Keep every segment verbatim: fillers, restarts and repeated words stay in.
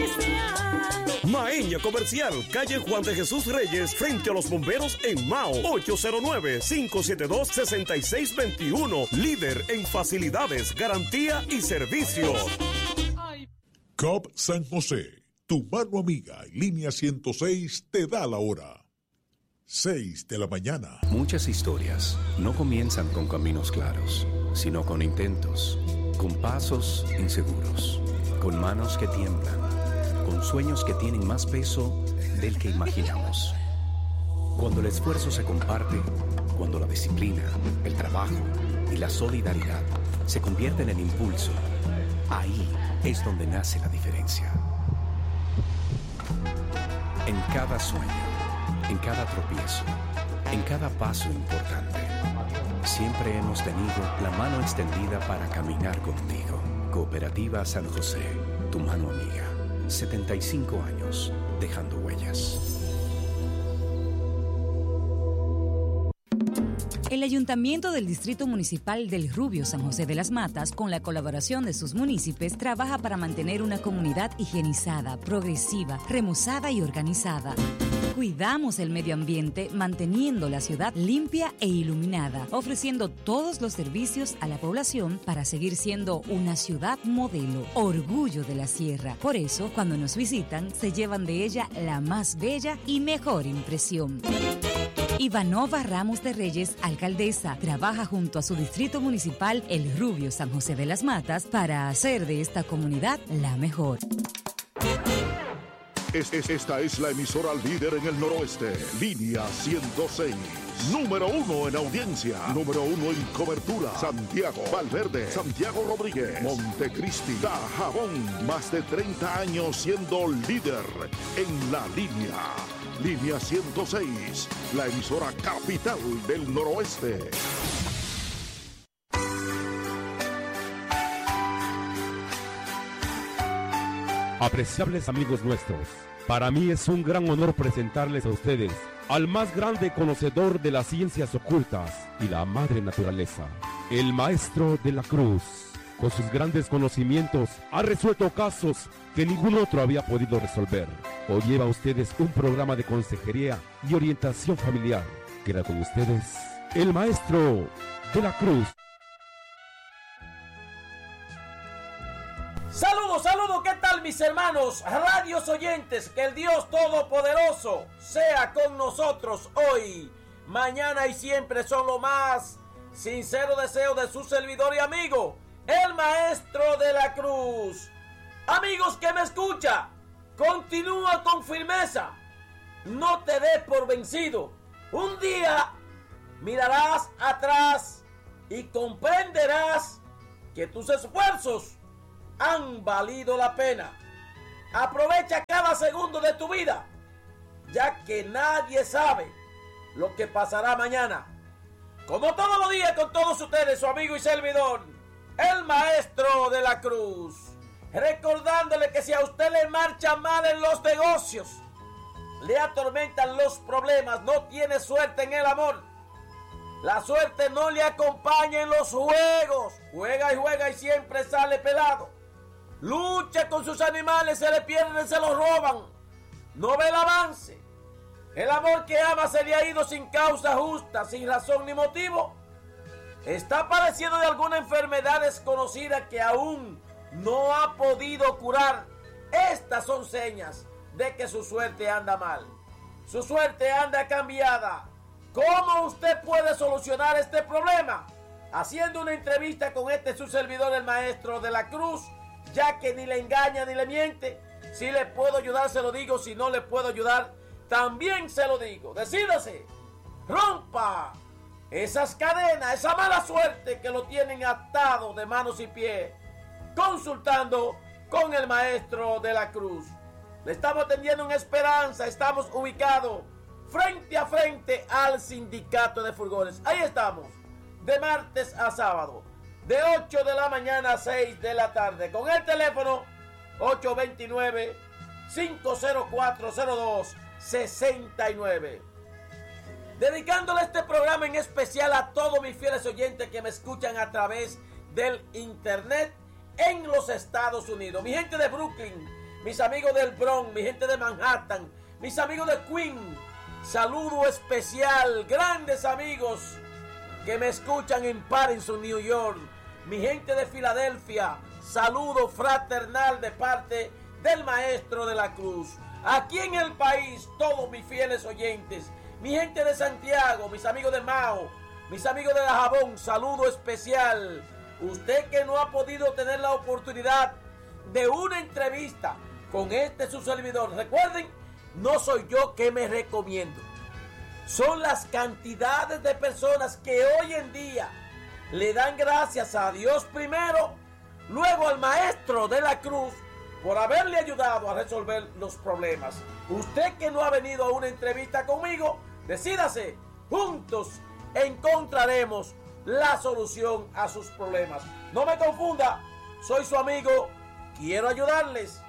Maeña Comercial, calle Juan de Jesús Reyes, frente a los bomberos en Mao. Ocho cero nueve, cinco siete dos, seis seis dos uno. Líder en facilidades, garantía y servicio. C O P San José, tu mano amiga y línea ciento seis te da la hora. seis de la mañana. Muchas historias no comienzan con caminos claros, sino con intentos, con pasos inseguros, con manos que tiemblan, con sueños que tienen más peso del que imaginamos. Cuando el esfuerzo se comparte, cuando la disciplina, el trabajo y la solidaridad se convierten en impulso, ahí es donde nace la diferencia. En cada sueño, en cada tropiezo, en cada paso importante, siempre hemos tenido la mano extendida para caminar contigo. Cooperativa San José, tu mano amiga. setenta y cinco años dejando huellas. El Ayuntamiento del Distrito Municipal del Rubio San José de las Matas, con la colaboración de sus municipios, trabaja para mantener una comunidad higienizada, progresiva, remozada y organizada. Cuidamos el medio ambiente manteniendo la ciudad limpia e iluminada, ofreciendo todos los servicios a la población para seguir siendo una ciudad modelo, orgullo de la sierra. Por eso, cuando nos visitan, se llevan de ella la más bella y mejor impresión. Ivanova Ramos de Reyes, alcaldesa, trabaja junto a su distrito municipal El Rubio San José de las Matas para hacer de esta comunidad la mejor. Es, es, esta es la emisora líder en el noroeste. Línea ciento seis. Número uno en audiencia. Número uno en cobertura. Santiago, Valverde, Santiago Rodríguez, Montecristi, Dajabón. Más de treinta años siendo líder en la línea. Línea ciento seis. La emisora capital del noroeste. Apreciables amigos nuestros, para mí es un gran honor presentarles a ustedes al más grande conocedor de las ciencias ocultas y la madre naturaleza, el Maestro de la Cruz. Con sus grandes conocimientos ha resuelto casos que ningún otro había podido resolver. Hoy lleva a ustedes un programa de consejería y orientación familiar. Queda con ustedes el Maestro de la Cruz. Saludos, saludos, ¿qué tal mis hermanos? Radios oyentes, que el Dios Todopoderoso sea con nosotros hoy, mañana y siempre. Son lo más sincero deseo de su servidor y amigo, el Maestro de la Cruz. Amigos que me escucha, continúa con firmeza, no te des por vencido. Un día mirarás atrás y comprenderás que tus esfuerzos han valido la pena. Aprovecha cada segundo de tu vida, ya que nadie sabe lo que pasará mañana. Como todos los días, con todos ustedes, su amigo y servidor, el Maestro de la Cruz. Recordándole que si a usted le marcha mal en los negocios, le atormentan los problemas, no tiene suerte en el amor, la suerte no le acompaña en los juegos, juega y juega y siempre sale pelado. Lucha con sus animales, se le pierden, se los roban, no ve el avance. El amor que ama se le ha ido sin causa justa, sin razón ni motivo. Está padeciendo de alguna enfermedad desconocida que aún no ha podido curar. Estas son señas de que su suerte anda mal. Su suerte anda cambiada. ¿Cómo usted puede solucionar este problema? Haciendo una entrevista con este su servidor, el Maestro de la Cruz, ya que ni le engaña ni le miente. Si le puedo ayudar, se lo digo. Si no le puedo ayudar, también se lo digo. Decídase, rompa esas cadenas, esa mala suerte que lo tienen atado de manos y pies, consultando con el Maestro de la Cruz. Le estamos atendiendo en Esperanza, estamos ubicados frente a frente al Sindicato de Furgones. Ahí estamos, de martes a sábado, de ocho de la mañana a seis de la tarde, con el teléfono ocho dos nueve, cinco cero cuatro, cero dos seis nueve. Dedicándole este programa en especial a todos mis fieles oyentes que me escuchan a través del internet en los Estados Unidos. Mi gente de Brooklyn, mis amigos del Bronx, mi gente de Manhattan, mis amigos de Queens, saludo especial, grandes amigos que me escuchan en Patterson, New York, mi gente de Filadelfia, saludo fraternal de parte del Maestro de la Cruz. Aquí en el país, todos mis fieles oyentes, mi gente de Santiago, mis amigos de Mao, mis amigos de Dajabón, saludo especial. Usted que no ha podido tener la oportunidad de una entrevista con este su servidor, recuerden, no soy yo que me recomiendo. Son las cantidades de personas que hoy en día le dan gracias a Dios primero, luego al Maestro de la Cruz, por haberle ayudado a resolver los problemas. Usted que no ha venido a una entrevista conmigo, decídase, juntos encontraremos la solución a sus problemas. No me confunda, soy su amigo, quiero ayudarles.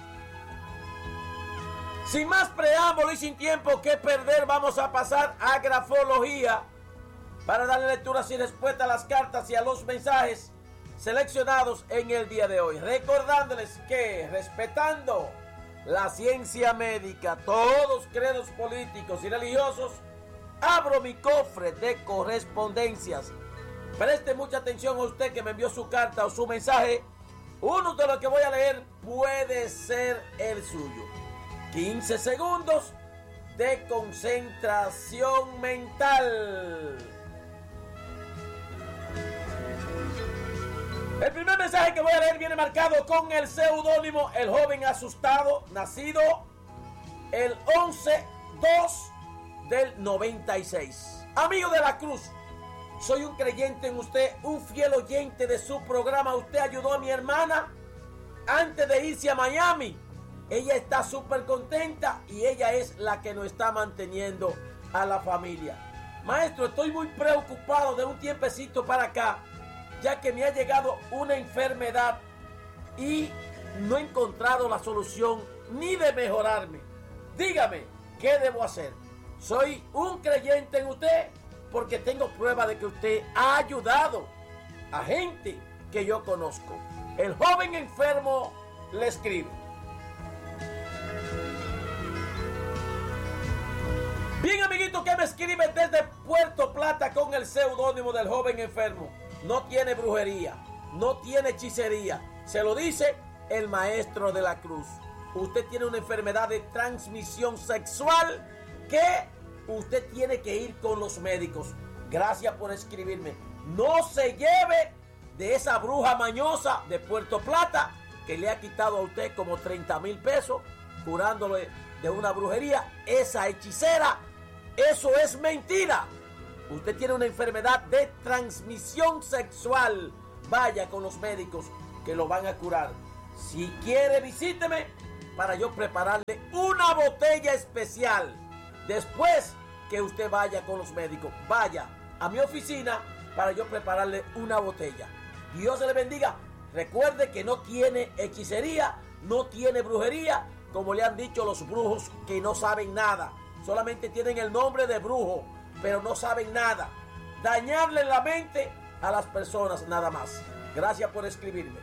Sin más preámbulo y sin tiempo que perder, vamos a pasar a grafología para darle lectura sin respuesta a las cartas y a los mensajes seleccionados en el día de hoy. Recordándoles que, respetando la ciencia médica, todos credos políticos y religiosos, abro mi cofre de correspondencias. Preste mucha atención a usted que me envió su carta o su mensaje. Uno de los que voy a leer puede ser el suyo. quince segundos de concentración mental. El primer mensaje que voy a leer viene marcado con el seudónimo El Joven Asustado, nacido el once dos del noventa y seis. Amigo de la Cruz, soy un creyente en usted, un fiel oyente de su programa. Usted ayudó a mi hermana antes de irse a Miami. Ella está súper contenta y ella es la que nos está manteniendo a la familia. Maestro, estoy muy preocupado de un tiempecito para acá, ya que me ha llegado una enfermedad y no he encontrado la solución ni de mejorarme. Dígame, ¿qué debo hacer? Soy un creyente en usted porque tengo prueba de que usted ha ayudado a gente que yo conozco. El joven enfermo le escribe: bien, amiguito que me escribe desde Puerto Plata con el seudónimo del joven enfermo. No tiene brujería, no tiene hechicería. Se lo dice el Maestro de la Cruz. Usted tiene una enfermedad de transmisión sexual que usted tiene que ir con los médicos. Gracias por escribirme. No se lleve de esa bruja mañosa de Puerto Plata que le ha quitado a usted como treinta mil pesos curándole de una brujería. Esa hechicera, eso es mentira. Usted tiene una enfermedad de transmisión sexual. Vaya con los médicos que lo van a curar. Si quiere, visíteme para yo prepararle una botella especial. Después que usted vaya con los médicos, vaya a mi oficina para yo prepararle una botella. Dios se le bendiga. Recuerde que no tiene hechicería, no tiene brujería, como le han dicho los brujos que no saben nada. Solamente tienen el nombre de brujo, pero no saben nada. Dañarle la mente a las personas nada más. Gracias por escribirme.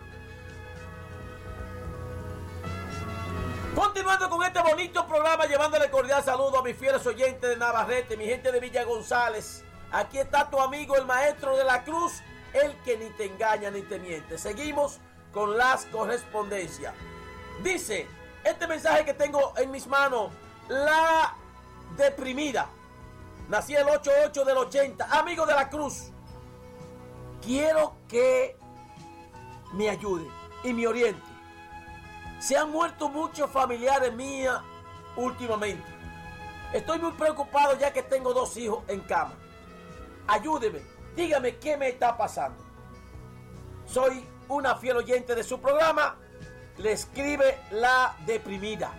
Continuando con este bonito programa, llevándole cordial saludo a mis fieles oyentes de Navarrete, mi gente de Villa González. Aquí está tu amigo el Maestro de la Cruz, el que ni te engaña ni te miente. Seguimos con las correspondencias. Dice este mensaje que tengo en mis manos: la deprimida. Nací el ocho ocho del ochenta. Amigo de la Cruz, quiero que me ayude y me oriente. Se han muerto muchos familiares míos últimamente. Estoy muy preocupado ya que tengo dos hijos en cama. Ayúdeme, dígame qué me está pasando. Soy una fiel oyente de su programa. Le escribe la deprimida.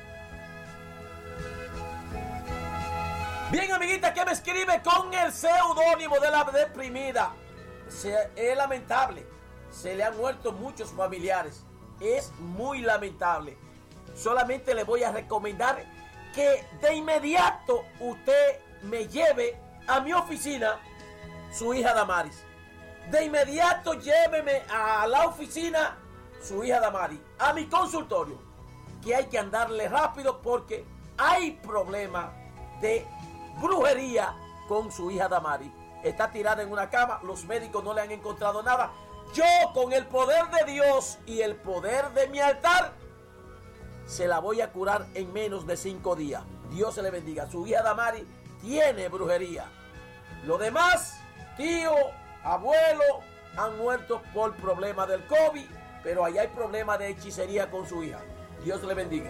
Bien, amiguita, que me escribe con el seudónimo de la deprimida. Se, es lamentable. Se le han muerto muchos familiares. Es muy lamentable. Solamente le voy a recomendar que de inmediato usted me lleve a mi oficina su hija Damaris. De inmediato lléveme a la oficina su hija Damaris, a mi consultorio. que hay que andarle rápido porque hay problema de brujería con su hija Damari. Está tirada en una cama, los médicos no le han encontrado nada. Yo, con el poder de Dios y el poder de mi altar, se la voy a curar en menos de cinco días. Dios se le bendiga. Su hija Damari tiene brujería. Lo demás, tío, abuelo, han muerto por problema del COVID, pero allá hay problema de hechicería con su hija. Dios le bendiga.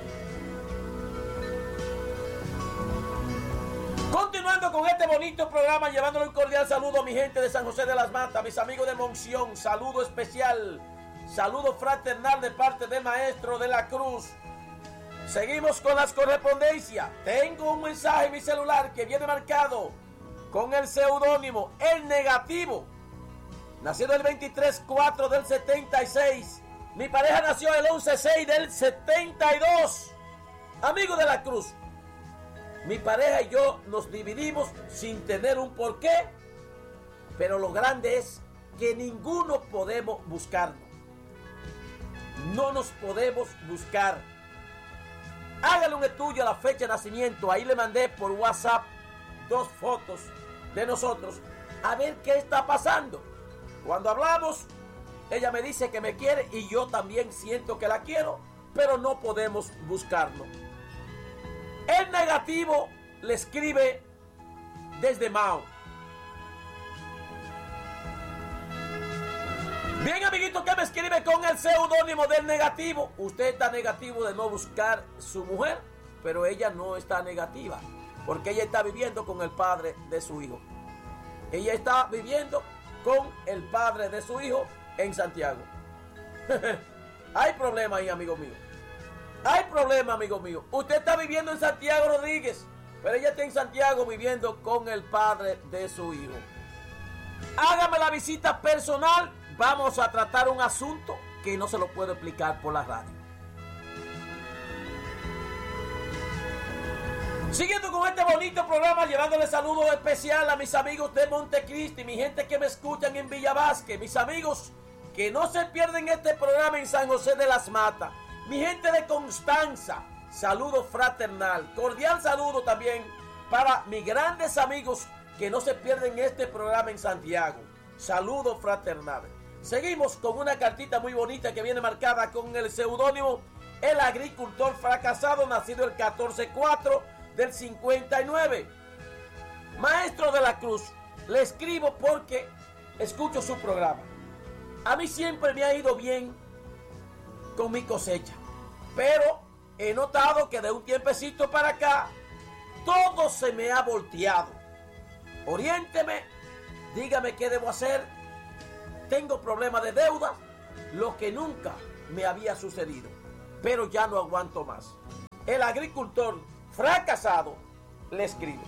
Continuando con este bonito programa, llevándole un cordial saludo a mi gente de San José de las Matas, mis amigos de Monción, saludo especial, saludo fraternal de parte del Maestro de la Cruz. Seguimos con las correspondencias. Tengo un mensaje en mi celular que viene marcado con el seudónimo El Negativo. Nacido el veintitrés cuatro del setenta y seis. Mi pareja nació el once seis del setenta y dos. Amigo de la Cruz, mi pareja y yo nos dividimos sin tener un porqué, pero lo grande es que ninguno podemos buscarnos. No nos podemos buscar. Hágale un estudio a la fecha de nacimiento. Ahí le mandé por WhatsApp dos fotos de nosotros a ver qué está pasando. Cuando hablamos, ella me dice que me quiere y yo también siento que la quiero, pero no podemos buscarlo. El Negativo le escribe desde Mao. Bien, amiguito, que me escribe con el seudónimo del Negativo. Usted está negativo de no buscar su mujer, pero ella no está negativa, porque ella está viviendo con el padre de su hijo. Ella está viviendo con el padre de su hijo en Santiago. Hay problema ahí, amigo mío. Hay problema, amigo mío. Usted está viviendo en Santiago Rodríguez, pero ella está en Santiago viviendo con el padre de su hijo. Hágame la visita personal. Vamos a tratar un asunto que no se lo puedo explicar por la radio. Siguiendo con este bonito programa, llevándole saludos especial a mis amigos de Montecristi, mi gente que me escuchan en Villa Vázquez, mis amigos que no se pierden este programa en San José de las Matas, mi gente de Constanza, saludo fraternal, cordial saludo también para mis grandes amigos que no se pierden este programa en Santiago, saludo fraternal. Seguimos con una cartita muy bonita que viene marcada con el seudónimo El Agricultor Fracasado, nacido el catorce cuatro del cincuenta y nueve. Maestro de la Cruz, le escribo porque escucho su programa. A mí siempre me ha ido bien con mi cosecha, pero he notado que de un tiempecito para acá todo se me ha volteado. Oriénteme, dígame qué debo hacer. Tengo problemas de deuda, lo que nunca me había sucedido, pero ya no aguanto más. El Agricultor Fracasado le escribe.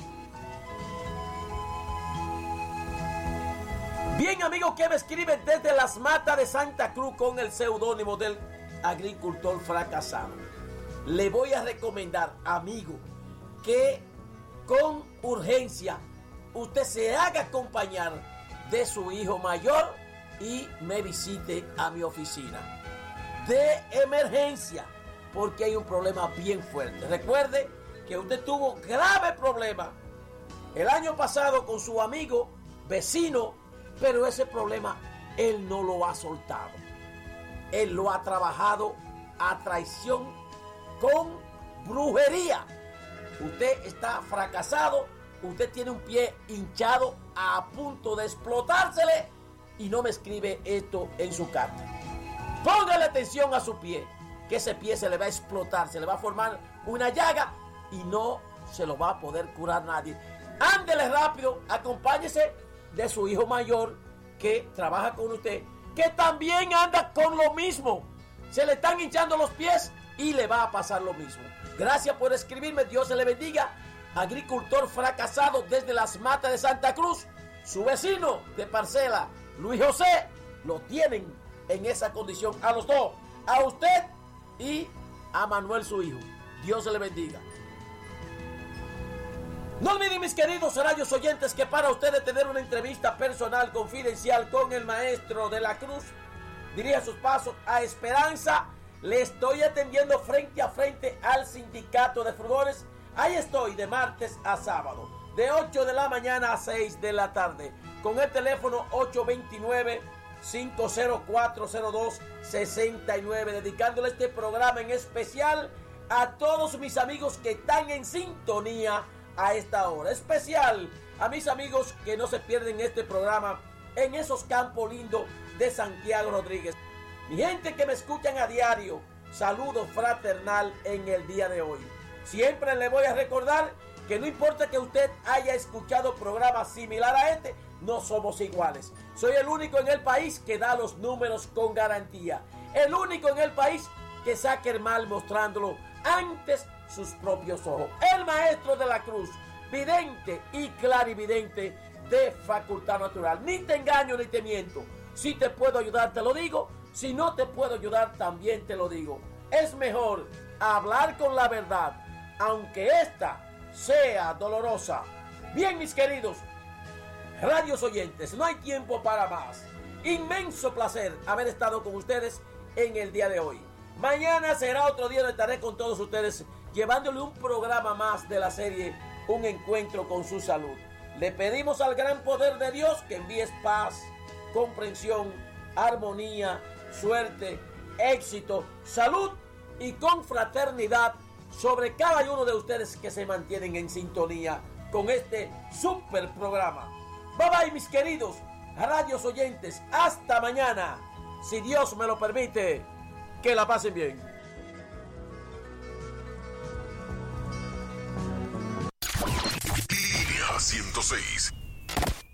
Bien, amigo, que me escribe desde las Matas de Santa Cruz con el seudónimo del Agricultor Fracasado. Le voy a recomendar, amigo, que con urgencia usted se haga acompañar de su hijo mayor y me visite a mi oficina de emergencia, porque hay un problema bien fuerte. Recuerde que usted tuvo grave problema el año pasado con su amigo vecino, pero ese problema él no lo ha soltado. Él lo ha trabajado a traición con brujería. Usted está fracasado, usted tiene un pie hinchado a punto de explotársele y no me escribe esto en su carta. Póngale atención a su pie, que ese pie se le va a explotar, se le va a formar una llaga y no se lo va a poder curar nadie. Ándele rápido, acompáñese de su hijo mayor que trabaja con usted, que también anda con lo mismo. Se le están hinchando los pies y le va a pasar lo mismo. Gracias por escribirme, Dios se le bendiga. Agricultor Fracasado desde las Matas de Santa Cruz. Su vecino de parcela, Luis José, lo tienen en esa condición a los dos, a usted y a Manuel su hijo. Dios se le bendiga. No olviden, mis queridos radios oyentes, que para ustedes tener una entrevista personal confidencial con el Maestro de la Cruz, dirija sus pasos a Esperanza Le estoy atendiendo frente a frente al sindicato de furgones. Ahí estoy de martes a sábado, de ocho de la mañana a seis de la tarde, con el teléfono ocho dos nueve, cinco cero cuatro, cero dos seis nueve, dedicándole este programa en especial a todos mis amigos que están en sintonía a esta hora. Especial a mis amigos que no se pierden este programa en esos campos lindos de Santiago Rodríguez. Mi gente que me escuchan a diario, saludo fraternal en el día de hoy. Siempre le voy a recordar que no importa que usted haya escuchado programas similares a este, no somos iguales. Soy el único en el país que da los números con garantía. El único en el país que saca el mal mostrándolo antes sus propios ojos. El maestro de la cruz, vidente y clarividente de facultad natural. Ni te engaño ni te miento. Si te puedo ayudar, te lo digo. Si no te puedo ayudar, también te lo digo. Es mejor hablar con la verdad, aunque esta sea dolorosa. Bien, mis queridos radios oyentes, no hay tiempo para más. Inmenso placer haber estado con ustedes en el día de hoy. Mañana será otro día donde estaré con todos ustedes, llevándole un programa más de la serie Un Encuentro con su Salud. Le pedimos al gran poder de Dios que envíes paz, comprensión, armonía, suerte, éxito, salud y confraternidad sobre cada uno de ustedes que se mantienen en sintonía con este super programa. Bye bye, mis queridos radios oyentes. Hasta mañana, si Dios me lo permite. Que la pasen bien. Línea ciento seis.